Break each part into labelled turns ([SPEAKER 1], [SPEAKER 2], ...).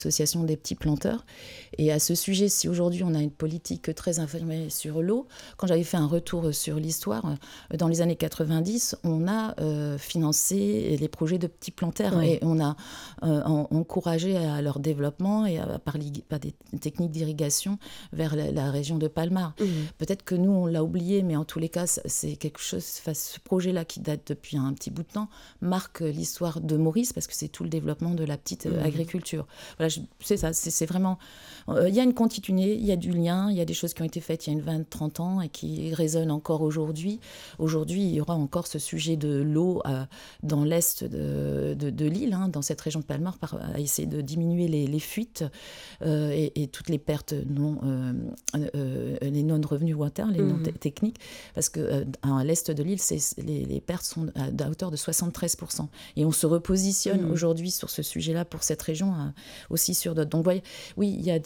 [SPEAKER 1] l'association des petits planteurs. Et à ce sujet, si aujourd'hui on a une politique très informée sur l'eau, quand j'avais fait un retour sur l'histoire, dans les années 90, on a financé les projets de petits planteurs et on a encouragé à leur développement et par des techniques d'irrigation vers la région de Palmar. Peut-être que nous, on l'a oublié, mais en tous les cas, c'est quelque chose, ce projet-là qui date depuis un petit bout de temps, marque l'histoire de Maurice, parce que c'est tout le développement de la petite agriculture. Voilà, c'est ça, c'est vraiment... Il y a une continuité, il y a du lien, il y a des choses qui ont été faites il y a 20-30 ans et qui résonnent encore aujourd'hui. Aujourd'hui, il y aura encore ce sujet de l'eau dans l'est de l'île, dans cette région de Palmar, à essayer de diminuer les fuites et toutes les pertes les non-revenus lointains, les non-techniques, parce qu'à l'est de l'île, les pertes sont à hauteur de 73%. Et on se repositionne aujourd'hui sur ce sujet-là pour cette région, aussi sur d'autres. Donc, oui, il y a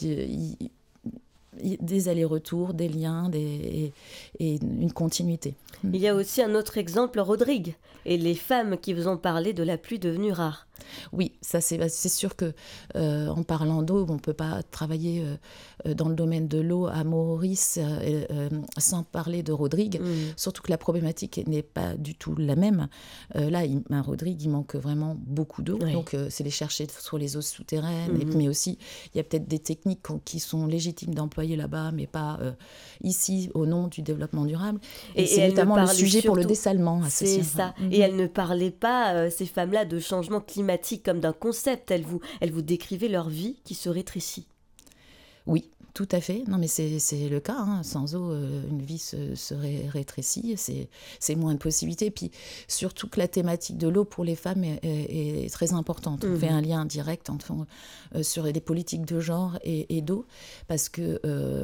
[SPEAKER 1] des allers-retours, des liens et une continuité.
[SPEAKER 2] Il y a aussi un autre exemple, Rodrigue, et les femmes qui vous ont parlé de la pluie devenue rare.
[SPEAKER 1] Oui, ça c'est sûr que en parlant d'eau, on ne peut pas travailler dans le domaine de l'eau à Maurice sans parler de Rodrigue, surtout que la problématique n'est pas du tout la même. Là, Rodrigue, il manque vraiment beaucoup d'eau, donc c'est les chercher sur les eaux souterraines, mais aussi il y a peut-être des techniques qui sont légitimes d'employer là-bas, mais pas ici au nom du développement durable. Et c'est notamment le sujet pour le dessalement.
[SPEAKER 2] C'est ça. Et elles ne parlaient pas, ces femmes-là, de changement climatique comme d'un concept. Elles vous décrivaient leur vie qui se rétrécit.
[SPEAKER 1] Oui, tout à fait. Non, mais c'est le cas. Sans eau, une vie serait rétrécie. C'est moins de possibilités. Puis surtout que la thématique de l'eau pour les femmes est très importante. On fait un lien direct sur les politiques de genre et d'eau, parce que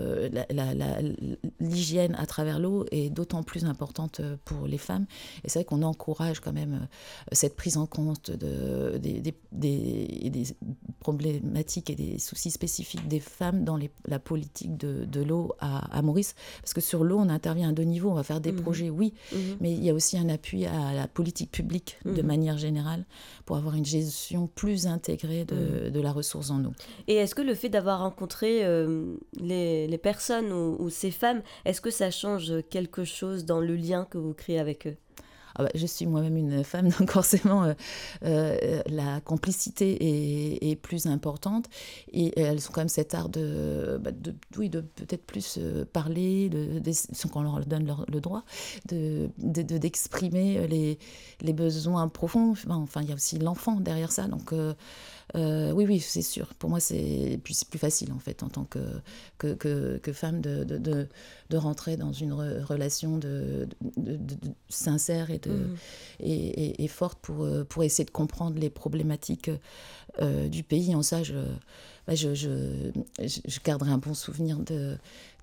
[SPEAKER 1] l'hygiène à travers l'eau est d'autant plus importante pour les femmes. Et c'est vrai qu'on encourage quand même cette prise en compte des problématiques et des soucis spécifiques des femmes dans la politique de l'eau à Maurice, parce que sur l'eau, on intervient à 2 niveaux. On va faire des projets, oui, mais il y a aussi un appui à la politique publique de manière générale pour avoir une gestion plus intégrée de la ressource en eau.
[SPEAKER 2] Et est-ce que le fait d'avoir rencontré les personnes ou ces femmes, est-ce que ça change quelque chose dans le lien que vous créez avec eux ?
[SPEAKER 1] Je suis moi-même une femme, donc forcément la complicité est plus importante, et elles ont quand même cet art de peut-être plus parler, qu'on leur donne le droit d'exprimer les besoins profonds. Enfin, il y a aussi l'enfant derrière ça, donc oui, c'est sûr. Pour moi, c'est plus facile en fait en tant que femme de rentrer dans une relation de sincère et forte pour essayer de comprendre les problématiques du pays. En ça, je garderai un bon souvenir de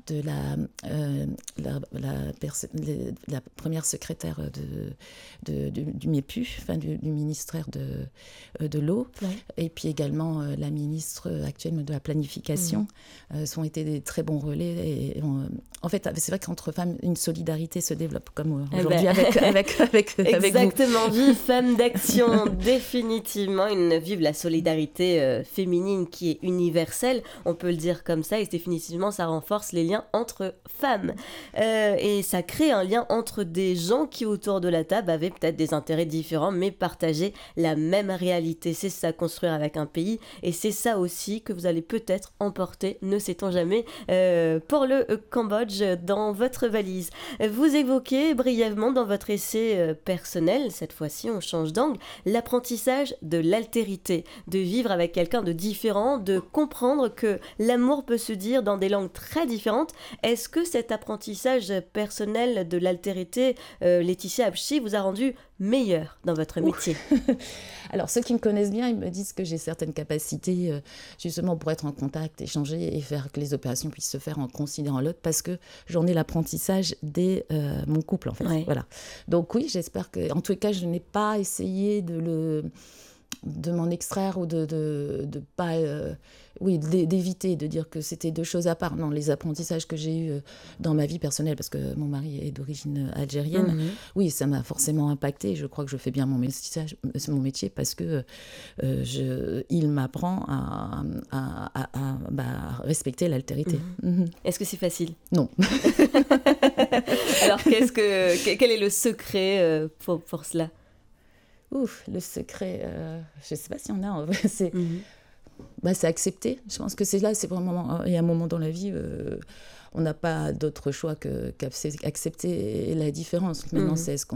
[SPEAKER 1] la première secrétaire du MEPU, du ministère de l'eau, et puis également la ministre actuelle de la planification. Ont été des très bons relais. En fait, c'est vrai qu'entre femmes, une solidarité se développe, comme aujourd'hui avec
[SPEAKER 2] exactement, vive femme d'action, définitivement. Vive la solidarité féminine qui est universelle, on peut le dire comme ça, et définitivement, ça renforce les liens entre femmes. Et ça crée un lien entre des gens qui, autour de la table, avaient peut-être des intérêts différents, mais partageaient la même réalité. C'est ça, construire avec un pays, et c'est ça aussi que vous allez peut-être emporter, ne sait-on jamais, pour le Cambodge dans votre valise. Vous évoquez brièvement dans votre essai personnel, cette fois-ci on change d'angle, l'apprentissage de l'altérité, de vivre avec quelqu'un de différent, de comprendre que l'amour peut se dire dans des langues très différentes. Est-ce que cet apprentissage personnel de l'altérité, Laetitia Habchi, vous a rendu meilleur dans votre métier?
[SPEAKER 1] Alors, ceux qui me connaissent bien, ils me disent que j'ai certaines capacités justement pour être en contact, échanger et faire que les opérations puissent se faire en considérant l'autre, parce que j'en ai l'apprentissage dès mon couple, en fait. Voilà. Donc oui, j'espère que... En tous les cas, je n'ai pas essayé de de m'en extraire ou de pas... d'éviter, de dire que c'était deux choses à part. Non, les apprentissages que j'ai eus dans ma vie personnelle, parce que mon mari est d'origine algérienne, oui, ça m'a forcément impacté. Je crois que je fais bien mon métier parce que il m'apprend à respecter l'altérité.
[SPEAKER 2] Est-ce que c'est facile?
[SPEAKER 1] Non.
[SPEAKER 2] Alors, quel est le secret pour cela?
[SPEAKER 1] Ouf, le secret, je ne sais pas s'il y en a en vrai. C'est accepter. Je pense que c'est vraiment... Il y a un moment dans la vie, on n'a pas d'autre choix qu'accepter la différence. Maintenant, c'est est-ce qu'on